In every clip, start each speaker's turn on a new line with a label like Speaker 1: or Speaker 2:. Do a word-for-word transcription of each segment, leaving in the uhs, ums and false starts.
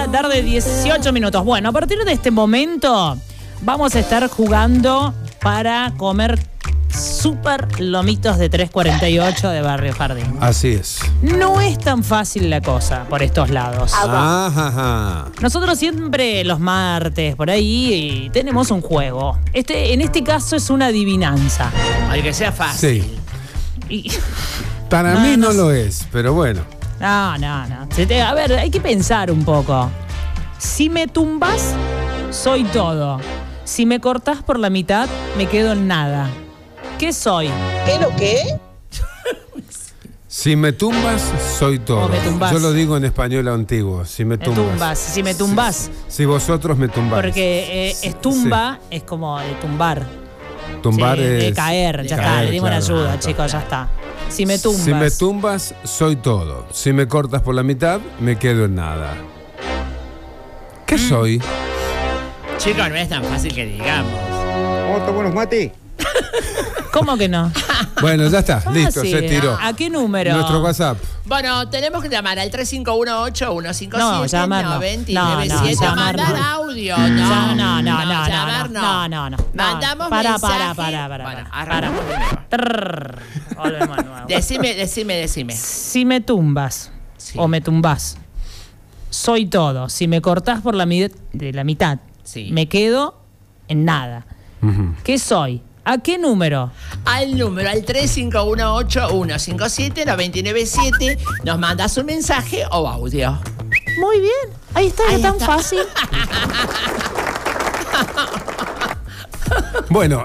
Speaker 1: la tarde, dieciocho minutos. Bueno, a partir de este momento vamos a estar jugando para comer super lomitos de tres cuarenta y ocho de Barrio Jardín.
Speaker 2: Así es.
Speaker 1: No es tan fácil la cosa por estos lados.
Speaker 2: Ajá.
Speaker 1: Nosotros siempre los martes por ahí tenemos un juego. Este, en este caso es una adivinanza.
Speaker 3: Ay, que sea fácil.
Speaker 2: Sí.
Speaker 1: Y...
Speaker 2: Para
Speaker 1: no,
Speaker 2: mí no,
Speaker 1: no
Speaker 2: lo es, pero bueno.
Speaker 1: No, no, no. Se te- A ver, hay que pensar un poco. Si me tumbas, soy todo. Si me cortás por la mitad, me quedo en nada. ¿Qué soy?
Speaker 4: ¿Qué lo qué?
Speaker 2: Si me tumbas, soy todo.
Speaker 1: O me tumbás.
Speaker 2: Yo lo digo en español antiguo. Si me
Speaker 1: Me
Speaker 2: tumbas.
Speaker 1: tumbas. Si me tumbas.
Speaker 2: Si, si vosotros me tumbáis.
Speaker 1: Porque eh, es tumba, es como de tumbar.
Speaker 2: Tumbar
Speaker 1: Sí,
Speaker 2: es.
Speaker 1: de caer, ya
Speaker 2: caer,
Speaker 1: está. Le dimos una
Speaker 2: claro.
Speaker 1: ayuda, chicos, ya está. Si me tumbas.
Speaker 2: Si me tumbas, soy todo. Si me cortas por la mitad, me quedo en nada. ¿Qué
Speaker 1: Mm.
Speaker 2: soy?
Speaker 3: Chicos, no es tan fácil que digamos.
Speaker 5: ¿Cómo está buenos mate?
Speaker 1: ¿Cómo que no?
Speaker 2: Bueno, ya está. Listo,
Speaker 1: Fácil.
Speaker 2: se tiró.
Speaker 1: ¿A qué número?
Speaker 2: Nuestro WhatsApp.
Speaker 3: Bueno, tenemos que llamar al tres cinco uno ocho, uno cinco siete,
Speaker 1: No, llamar no.
Speaker 3: nueve nueve
Speaker 1: No, no,
Speaker 3: siete.
Speaker 1: llamar
Speaker 3: Mandar
Speaker 1: no.
Speaker 3: audio,
Speaker 1: No,
Speaker 3: no.
Speaker 1: no, no, no,
Speaker 3: llamar
Speaker 1: no, no, no, no.
Speaker 3: Mandamos
Speaker 1: para,
Speaker 3: mensaje.
Speaker 1: para, para, para,
Speaker 3: Bueno,
Speaker 1: para.
Speaker 3: arrancamos de nuevo.
Speaker 1: Trrr. Volvemos de nuevo.
Speaker 3: Decime, decime, decime.
Speaker 1: Si me tumbas
Speaker 3: Sí.
Speaker 1: o me tumbás, soy todo. Si me cortás por la, mi- de la mitad,
Speaker 3: Sí.
Speaker 1: me quedo en nada.
Speaker 2: Ujú.
Speaker 1: ¿Qué soy? ¿A qué número?
Speaker 3: Al número, al tres cinco uno ocho, uno cinco siete, nueve nueve siete, nos mandas un mensaje o audio.
Speaker 1: Muy bien. Ahí está,
Speaker 3: Ahí
Speaker 1: era tan
Speaker 3: está.
Speaker 1: fácil.
Speaker 2: Bueno,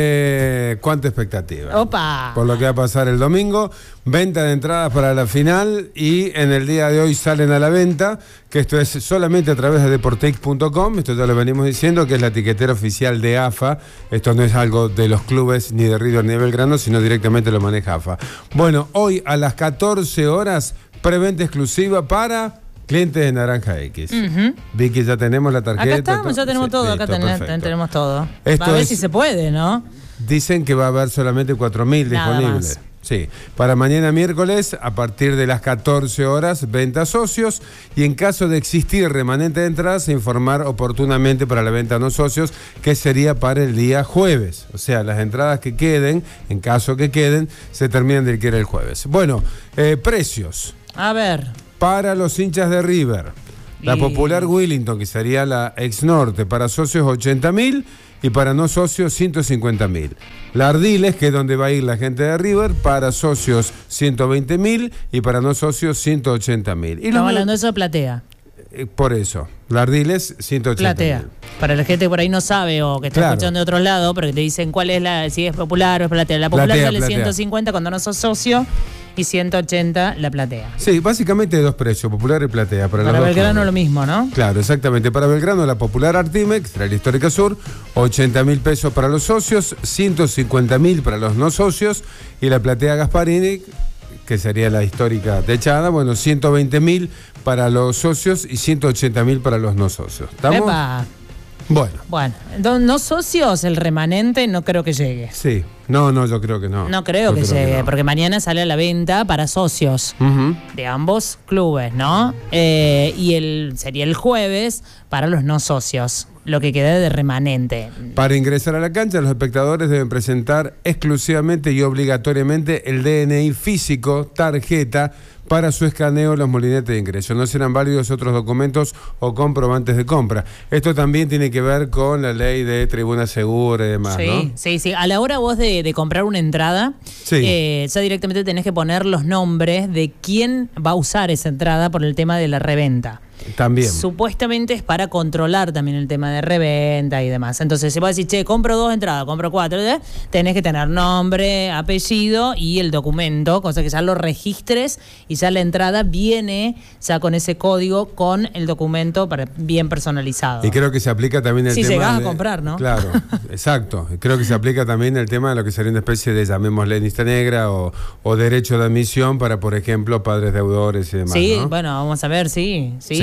Speaker 2: eh, cuánta expectativa.
Speaker 1: Opa.
Speaker 2: Por lo que va a pasar el domingo, venta de entradas para la final y en el día de hoy salen a la venta, que esto es solamente a través de deportex punto com, esto ya lo venimos diciendo, que es la etiquetera oficial de A F A, esto no es algo de los clubes ni de River ni de Belgrano, sino directamente lo maneja A F A. Bueno, hoy a las catorce horas, preventa exclusiva para clientes de Naranja X.
Speaker 1: Ujú.
Speaker 2: Vicky, ya tenemos la tarjeta.
Speaker 1: Acá estamos, ya tenemos
Speaker 2: Sí,
Speaker 1: todo, acá
Speaker 2: listo,
Speaker 1: ten-
Speaker 2: perfecto.
Speaker 1: tenemos todo.
Speaker 2: Esto
Speaker 1: Va a ver
Speaker 2: es-
Speaker 1: si se puede, ¿no?
Speaker 2: Dicen que va a haber solamente cuatro mil
Speaker 1: Nada
Speaker 2: disponibles.
Speaker 1: más.
Speaker 2: Sí, para mañana miércoles a partir de las catorce horas, venta socios y en caso de existir remanente de entradas, informar oportunamente para la venta no socios, que sería para el día jueves. O sea, las entradas que queden, en caso que queden, se terminan de adquirir el jueves. Bueno, eh, precios
Speaker 1: A ver.
Speaker 2: para los hinchas de River. La
Speaker 1: Y-
Speaker 2: popular Willington, que sería la ex norte, para socios ochenta mil y para no socios ciento cincuenta mil. La Ardiles, que es donde va a ir la gente de River, para socios ciento veinte mil y para no socios ciento ochenta mil. Y
Speaker 1: Estamos
Speaker 2: los-
Speaker 1: hablando de eso de platea.
Speaker 2: eh, por eso, la Ardiles ciento ochenta
Speaker 1: Platea.
Speaker 2: mil.
Speaker 1: Para la gente que por ahí no sabe o que está
Speaker 2: Claro.
Speaker 1: escuchando de otro lado, pero que te dicen cuál es la, si es popular o es platea. La popular
Speaker 2: Platea,
Speaker 1: sale
Speaker 2: platea.
Speaker 1: ciento cincuenta cuando no sos socio y ciento ochenta la platea.
Speaker 2: Sí, básicamente hay dos precios, popular y platea. Para,
Speaker 1: Para
Speaker 2: los dos
Speaker 1: Belgrano
Speaker 2: clubes.
Speaker 1: lo mismo, ¿no?
Speaker 2: Claro, exactamente. Para Belgrano, la popular Artimex, la Histórica Sur, ochenta mil pesos para los socios, ciento cincuenta mil para los no socios, y la platea Gasparini, que sería la histórica techada, bueno, ciento veinte mil para los socios y ciento ochenta mil para los no socios. ¿Estamos?
Speaker 1: Epa.
Speaker 2: Bueno,
Speaker 1: Bueno, entonces, no socios, el remanente no creo que llegue.
Speaker 2: sí. No, no, yo creo que no.
Speaker 1: No creo
Speaker 2: Yo
Speaker 1: que llegue,
Speaker 2: no.
Speaker 1: porque mañana sale a la venta para socios
Speaker 2: Ujú.
Speaker 1: de ambos clubes, ¿no? Eh, y el sería el jueves para los no socios, lo que queda de remanente.
Speaker 2: Para ingresar a la cancha, los espectadores deben presentar exclusivamente y obligatoriamente el D N I físico, tarjeta, para su escaneo en los molinetes de ingreso. No serán válidos otros documentos o comprobantes de compra. Esto también tiene que ver con la ley de tribuna segura y demás,
Speaker 1: Sí,
Speaker 2: ¿no?
Speaker 1: sí, sí. A la hora vos de, de comprar una entrada,
Speaker 2: Sí.
Speaker 1: eh, ya directamente tenés que poner los nombres de quién va a usar esa entrada por el tema de la reventa.
Speaker 2: También.
Speaker 1: Supuestamente es para controlar también el tema de reventa y demás. Entonces, si vos decís, che, compro dos entradas, compro cuatro, ¿eh? Tenés que tener nombre, apellido y el documento, cosa que ya lo registres y ya la entrada viene ya con ese código, con el documento para, bien personalizado.
Speaker 2: Y creo que se aplica también el
Speaker 1: Si
Speaker 2: tema
Speaker 1: llegás a
Speaker 2: de-
Speaker 1: comprar, ¿no?
Speaker 2: Claro, exacto. Creo que se aplica también el tema de lo que sería una especie de, llamémosle, lista negra o, o derecho de admisión para, por ejemplo, padres deudores y demás,
Speaker 1: Sí,
Speaker 2: ¿no?
Speaker 1: bueno, vamos a ver, sí, sí,
Speaker 2: Sí.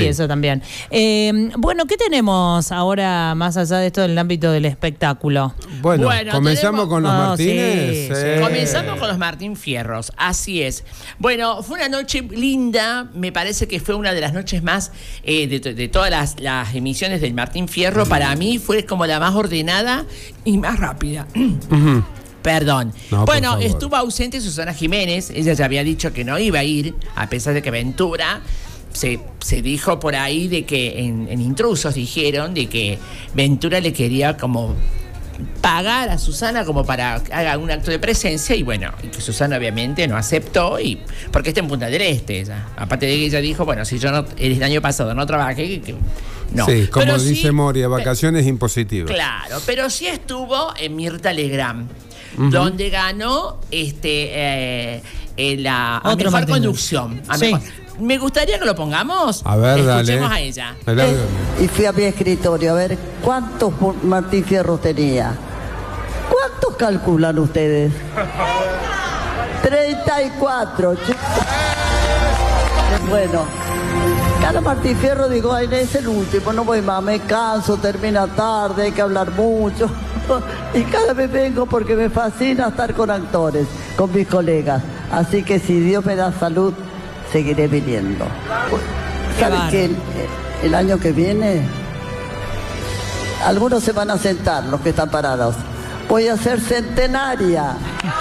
Speaker 1: eso también. Eh, bueno, ¿qué tenemos ahora más allá de esto del ámbito del espectáculo?
Speaker 2: Bueno,
Speaker 3: Bueno,
Speaker 2: comenzamos
Speaker 3: tenemos-
Speaker 2: con los
Speaker 1: Oh,
Speaker 2: Martínez.
Speaker 1: sí,
Speaker 2: Sí.
Speaker 1: sí.
Speaker 3: Comenzamos con los Martín Fierros, así es. Bueno, fue una noche linda, me parece que fue una de las noches más, eh, de, to- de todas las, las emisiones del Martín Fierro, para mí fue como la más ordenada y más rápida.
Speaker 2: Ujú.
Speaker 3: Perdón.
Speaker 2: No, por
Speaker 3: bueno,
Speaker 2: favor.
Speaker 3: estuvo ausente Susana Jiménez, ella ya había dicho que no iba a ir, a pesar de que Ventura... Se, se dijo por ahí de que en, en Intrusos dijeron de que Ventura le quería como pagar a Susana como para que haga un acto de presencia y bueno, y que Susana obviamente no aceptó y porque está en Punta del Este ella. Aparte de que ella dijo, bueno, si yo no, el año pasado no trabajé, que, que- no.
Speaker 2: Sí, como
Speaker 3: Pero
Speaker 2: dice
Speaker 3: sí,
Speaker 2: Moria,
Speaker 3: pe-
Speaker 2: vacaciones impositivas.
Speaker 3: Claro, pero sí estuvo en Mirta Legrand, donde ganó este eh, eh, la a
Speaker 1: Otro
Speaker 3: mejor
Speaker 1: Martín.
Speaker 3: conducción. A
Speaker 1: Sí.
Speaker 3: mejor- Me gustaría que lo pongamos.
Speaker 2: A ver, dale.
Speaker 3: Escuchemos a ella.
Speaker 2: El audio.
Speaker 4: Y fui a mi escritorio a ver cuántos Martín Fierro tenía. ¿Cuántos calculan ustedes? treinta y cuatro, chicos. Bueno, cada Martín Fierro digo, ay, es el último, no voy más, me canso, termina tarde, hay que hablar mucho. Y cada vez vengo porque me fascina estar con actores, con mis colegas. Así que si Dios me da salud, seguiré viniendo.
Speaker 1: Qué
Speaker 4: ¿Saben
Speaker 1: bárbaro.
Speaker 4: que el, el año que viene algunos se van a sentar, los que están parados? Voy a ser centenaria.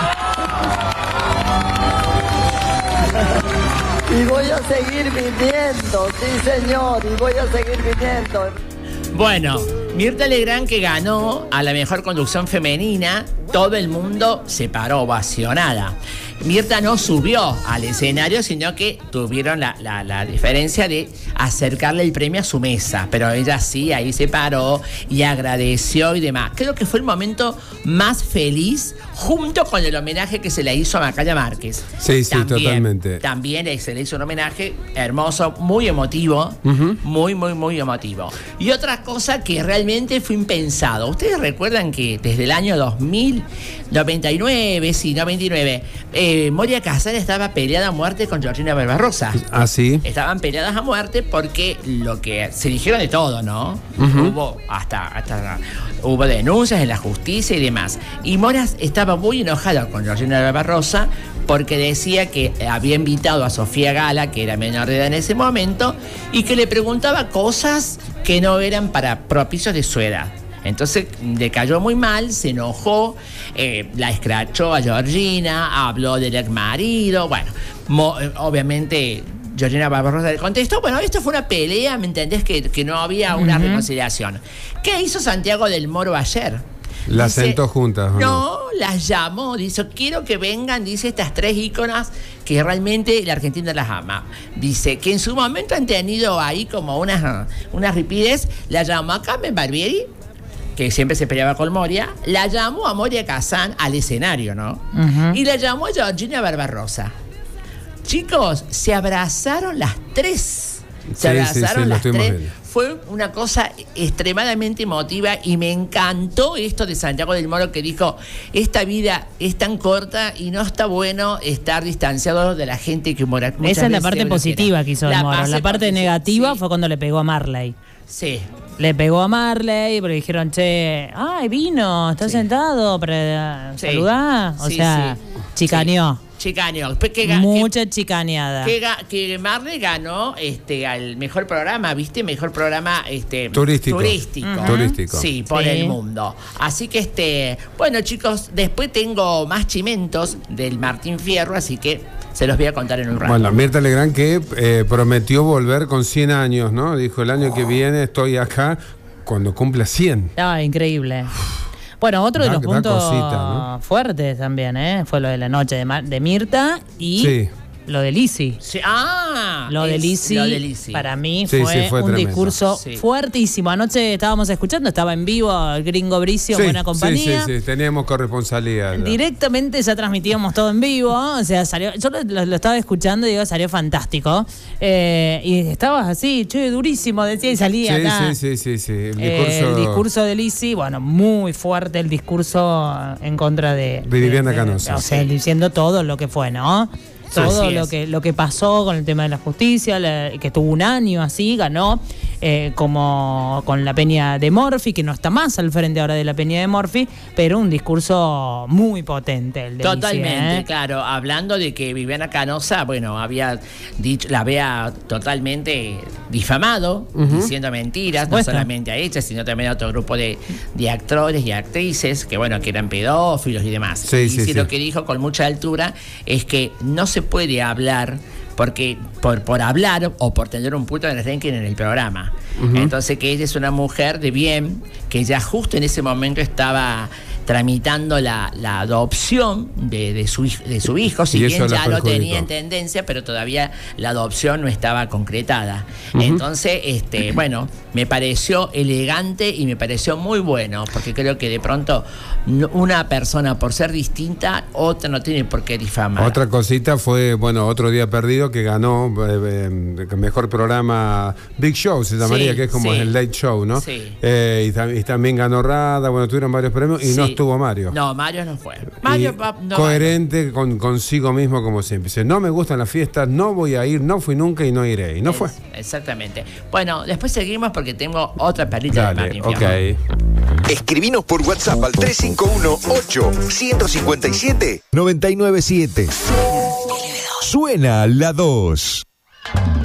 Speaker 4: Y voy a seguir viniendo, sí señor, y voy a seguir viniendo.
Speaker 3: Bueno, Mirta Legrand, que ganó a la mejor conducción femenina, todo el mundo se paró ovacionada. Mirta no subió al escenario, sino que tuvieron la, la- la diferencia de acercarle el premio a su mesa. Pero ella sí, ahí se paró y agradeció y demás. Creo que fue el momento más feliz, junto con el homenaje que se le hizo a Macaya Márquez.
Speaker 2: Sí, sí, totalmente.
Speaker 3: También se le hizo un homenaje hermoso, muy emotivo, muy, muy, muy emotivo. Y otra cosa que realmente fue impensado. Ustedes recuerdan que desde el año dos mil noventa y nueve, sí, noventa y nueve, eh, Moria Kazan estaba peleada a muerte con Georgina Barbarossa.
Speaker 2: Ah, sí.
Speaker 3: Estaban peleadas a muerte porque lo que se dijeron de todo, ¿no? Hubo hasta, hasta hubo denuncias en la justicia y demás. Y Moras estaba muy enojada con Georgina Barbarossa porque decía que había invitado a Sofía Gala, que era menor de edad en ese momento, y que le preguntaba cosas que no eran para propicios de su edad. Entonces le cayó muy mal, se enojó, eh, la escrachó a Georgina, habló del ex marido, bueno, mo- eh, obviamente Georgina Barbarossa le contestó, bueno, esto fue una pelea, ¿me entendés? Que, que no había una reconciliación. ¿Qué hizo Santiago del Moro ayer?
Speaker 2: Las sentó juntas, ¿o no?
Speaker 3: No, las llamó, dice, quiero que vengan, dice, estas tres íconas que realmente la Argentina las ama. Dice que en su momento han tenido ahí como unas, unas ripides, la llamó a Carmen Barbieri, que siempre se peleaba con Moria, la llamó a Moria Kazan al escenario, ¿no?
Speaker 1: Ujú.
Speaker 3: Y la llamó a Georgina Barbarossa. Chicos, se abrazaron las tres. Se
Speaker 2: Sí, sí, sí,
Speaker 3: abrazaron
Speaker 2: lo
Speaker 3: las
Speaker 2: estuvimos
Speaker 3: tres.
Speaker 2: viendo.
Speaker 3: Fue una cosa extremadamente emotiva y me encantó esto de Santiago del Moro que dijo, esta vida es tan corta y no está bueno estar distanciado de la gente que mora. muchas
Speaker 1: Esa es la
Speaker 3: veces
Speaker 1: parte
Speaker 3: uno
Speaker 1: positiva
Speaker 3: quiere.
Speaker 1: que hizo el Moro. La parte
Speaker 3: posi-
Speaker 1: negativa
Speaker 3: sí,
Speaker 1: fue cuando le pegó a Marley.
Speaker 3: Sí.
Speaker 1: Le pegó a Marley porque dijeron, che, ay, vino, está
Speaker 3: Sí.
Speaker 1: sentado para
Speaker 3: Sí.
Speaker 1: saludar. O
Speaker 3: Sí,
Speaker 1: sea,
Speaker 3: sí.
Speaker 1: chicaneó.
Speaker 3: Chicaneó. Pues que ga-
Speaker 1: Mucha chicaneada.
Speaker 3: Que, ga- que Marley ganó este al mejor programa, ¿viste? Mejor programa este
Speaker 2: Turístico.
Speaker 3: turístico.
Speaker 2: Ujú. Turístico.
Speaker 3: Sí, por
Speaker 1: Sí.
Speaker 3: el mundo. Así que este, bueno, chicos, después tengo más chimentos del Martín Fierro, así que se los voy a contar en un rato.
Speaker 2: Bueno, Mirta Legrand que eh, prometió volver con cien años, ¿no? Dijo, el año que viene estoy acá cuando cumpla cien.
Speaker 1: Ah, increíble. Bueno, otro de
Speaker 2: Da-
Speaker 1: los
Speaker 2: da
Speaker 1: puntos
Speaker 2: cosita, ¿no?
Speaker 1: fuertes también, ¿eh? Fue lo de la noche de, Mar- de Mirta y
Speaker 2: Sí.
Speaker 1: lo de Lizzy.
Speaker 3: Sí, ah,
Speaker 1: Lo de
Speaker 3: es
Speaker 1: Lizzy,
Speaker 3: lo de Lizzy.
Speaker 1: para mí
Speaker 2: Sí,
Speaker 1: fue,
Speaker 2: sí, fue
Speaker 1: un
Speaker 2: tremendo.
Speaker 1: discurso
Speaker 3: Sí.
Speaker 1: fuertísimo. Anoche estábamos escuchando, estaba en vivo el Gringo Bricio,
Speaker 2: Sí,
Speaker 1: buena compañía.
Speaker 2: Sí, sí, sí, teníamos corresponsalidad.
Speaker 1: Directamente ya transmitíamos todo en vivo, o sea, salió, yo lo, lo- lo estaba escuchando y digo, salió fantástico. Eh, y estabas así, che, durísimo, decía y salía
Speaker 2: Sí,
Speaker 1: acá.
Speaker 2: sí, sí, sí, sí. El
Speaker 1: Eh,
Speaker 2: discurso,
Speaker 1: el discurso de Lizzy, bueno, muy fuerte el discurso en contra de...
Speaker 2: De Viviana Canosa.
Speaker 1: O sea, diciendo todo lo que fue, ¿no? todo
Speaker 3: Así
Speaker 1: lo
Speaker 3: es.
Speaker 1: que, lo que pasó con el tema de la justicia, la- que estuvo un año así, ganó eh, como con la peña de Morphy, que no está más al frente ahora de la peña de Morphy, pero un discurso muy potente el de
Speaker 3: Totalmente,
Speaker 1: Alicia, ¿eh?
Speaker 3: claro. Hablando de que Viviana Canosa, bueno, había dicho, la había totalmente difamado, diciendo mentiras, no
Speaker 1: Supuesto.
Speaker 3: solamente a ella, sino también a otro grupo de, de actores y actrices que, bueno, que eran pedófilos y demás.
Speaker 2: Sí,
Speaker 3: y
Speaker 2: sí,
Speaker 3: sí,
Speaker 2: sí.
Speaker 3: lo que dijo con mucha altura es que no se puede hablar porque por, por hablar o por tener un punto de ranking en el programa. Entonces que ella es una mujer de bien, que ya justo en ese momento estaba tramitando la, la adopción de, de, su, hij- de su hijo, si
Speaker 2: Y
Speaker 3: bien
Speaker 2: eso la
Speaker 3: ya lo
Speaker 2: perjudicó.
Speaker 3: tenía en tendencia, pero todavía la adopción no estaba concretada. Entonces, este, bueno, me pareció elegante y me pareció muy bueno, porque creo que de pronto no- una persona por ser distinta, otra no tiene por qué difamar.
Speaker 2: Otra cosita fue, bueno, Otro Día Perdido, que ganó eh, eh, mejor programa Big Show, se llamaría,
Speaker 3: Sí,
Speaker 2: que es como
Speaker 3: sí.
Speaker 2: el Late Show, ¿no?
Speaker 3: Sí.
Speaker 2: Eh, y, tam- y también ganó Rada, bueno, tuvieron varios premios y no
Speaker 3: Sí.
Speaker 2: estuvo Mario.
Speaker 3: No, Mario no fue. Mario
Speaker 2: Y
Speaker 3: va- no
Speaker 2: coherente con, consigo mismo, como siempre. Dice, no me gustan las fiestas, no voy a ir, no fui nunca y no iré. Y no
Speaker 3: Es-
Speaker 2: fue.
Speaker 3: Exactamente. Bueno, después seguimos porque tengo otra perlita de
Speaker 2: Dale,
Speaker 3: Martín
Speaker 2: ok.
Speaker 3: Fierro.
Speaker 6: Escribinos por WhatsApp al tres cinco uno, ocho cinco siete, nueve nueve siete. Suena la dos.